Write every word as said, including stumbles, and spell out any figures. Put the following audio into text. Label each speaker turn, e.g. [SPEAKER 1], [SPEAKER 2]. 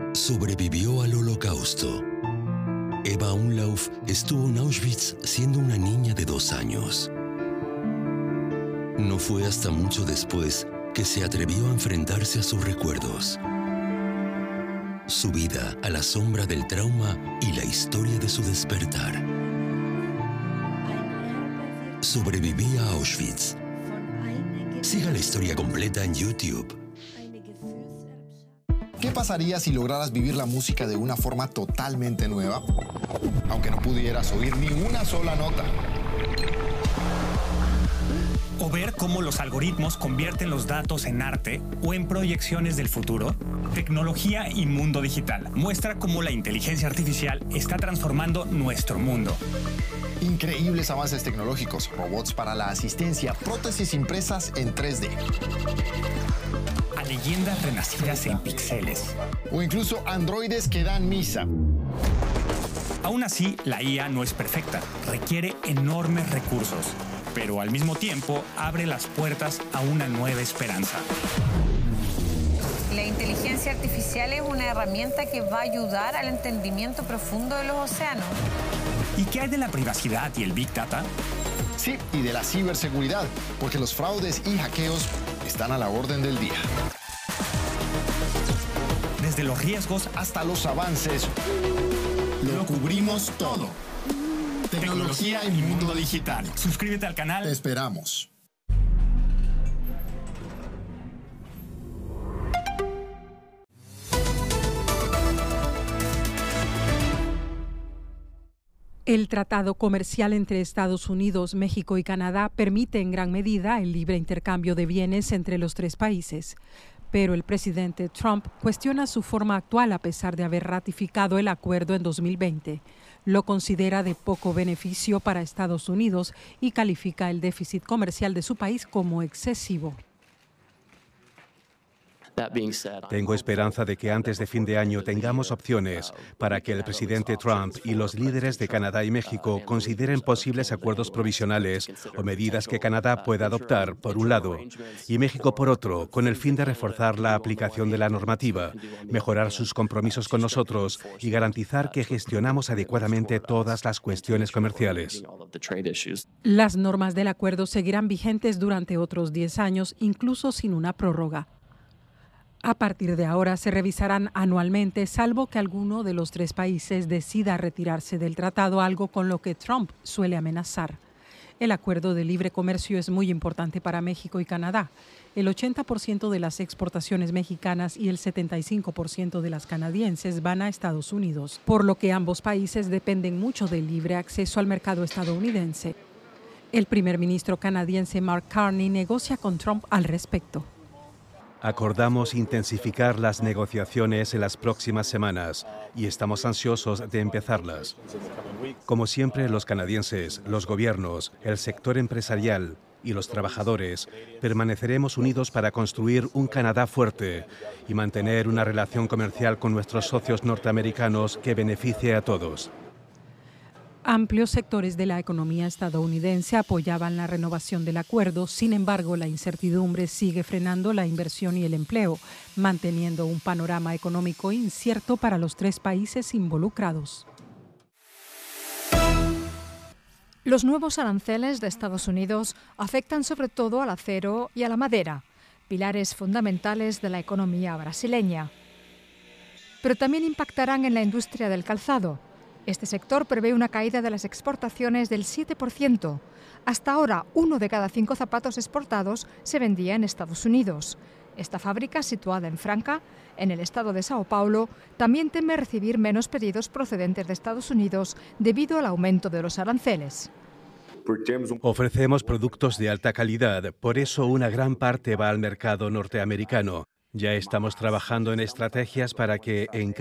[SPEAKER 1] Sobrevivió al Holocausto. Eva Umlauf estuvo en Auschwitz siendo una niña de dos años. No fue hasta mucho después que se atrevió a enfrentarse a sus recuerdos. Su vida a la sombra del trauma y la historia de su despertar. Sobreviví a Auschwitz. Siga la historia completa en YouTube.
[SPEAKER 2] ¿Qué pasaría si lograras vivir la música de una forma totalmente nueva? Aunque no pudieras oír ni una sola nota.
[SPEAKER 3] O ver cómo los algoritmos convierten los datos en arte o en proyecciones del futuro. Tecnología y mundo digital muestra cómo la inteligencia artificial está transformando nuestro mundo.
[SPEAKER 2] Increíbles avances tecnológicos, robots para la asistencia, prótesis impresas en tres D.
[SPEAKER 3] A leyendas renacidas en píxeles.
[SPEAKER 2] O incluso androides que dan misa.
[SPEAKER 3] Aún así, la I A no es perfecta, requiere enormes recursos, pero al mismo tiempo abre las puertas a una nueva esperanza.
[SPEAKER 4] La inteligencia artificial es una herramienta que va a ayudar al entendimiento profundo de los océanos.
[SPEAKER 3] ¿Y qué hay de la privacidad y el Big Data?
[SPEAKER 2] Sí, y de la ciberseguridad, porque los fraudes y hackeos están a la orden del día.
[SPEAKER 3] Desde los riesgos
[SPEAKER 2] hasta los avances, lo cubrimos todo. Tecnología y mundo digital.
[SPEAKER 3] Suscríbete al canal.
[SPEAKER 2] Te esperamos.
[SPEAKER 5] El tratado comercial entre Estados Unidos, México y Canadá permite en gran medida el libre intercambio de bienes entre los tres países. Pero el presidente Trump cuestiona su forma actual a pesar de haber ratificado el acuerdo en dos mil veinte. Lo considera de poco beneficio para Estados Unidos y califica el déficit comercial de su país como excesivo.
[SPEAKER 6] Tengo esperanza de que antes de fin de año tengamos opciones para que el presidente Trump y los líderes de Canadá y México consideren posibles acuerdos provisionales o medidas que Canadá pueda adoptar, por un lado, y México, por otro, con el fin de reforzar la aplicación de la normativa, mejorar sus compromisos con nosotros y garantizar que gestionamos adecuadamente todas las cuestiones comerciales.
[SPEAKER 5] Las normas del acuerdo seguirán vigentes durante otros diez años, incluso sin una prórroga. A partir de ahora se revisarán anualmente, salvo que alguno de los tres países decida retirarse del tratado, algo con lo que Trump suele amenazar. El acuerdo de libre comercio es muy importante para México y Canadá. El ochenta por ciento de las exportaciones mexicanas y el setenta y cinco por ciento de las canadienses van a Estados Unidos, por lo que ambos países dependen mucho del libre acceso al mercado estadounidense. El primer ministro canadiense Mark Carney negocia con Trump al respecto.
[SPEAKER 6] Acordamos intensificar las negociaciones en las próximas semanas y estamos ansiosos de empezarlas. Como siempre, los canadienses, los gobiernos, el sector empresarial y los trabajadores permaneceremos unidos para construir un Canadá fuerte y mantener una relación comercial con nuestros socios norteamericanos que beneficie a todos.
[SPEAKER 5] Amplios sectores de la economía estadounidense apoyaban la renovación del acuerdo. Sin embargo, la incertidumbre sigue frenando la inversión y el empleo, manteniendo un panorama económico incierto para los tres países involucrados.
[SPEAKER 7] Los nuevos aranceles de Estados Unidos afectan sobre todo al acero y a la madera, pilares fundamentales de la economía brasileña. Pero también impactarán en la industria del calzado. Este sector prevé una caída de las exportaciones del siete por ciento. Hasta ahora, uno de cada cinco zapatos exportados se vendía en Estados Unidos. Esta fábrica, situada en Franca, en el estado de Sao Paulo, también teme recibir menos pedidos procedentes de Estados Unidos debido al aumento de los aranceles.
[SPEAKER 6] Ofrecemos productos de alta calidad, por eso una gran parte va al mercado norteamericano. Ya estamos trabajando en estrategias para que en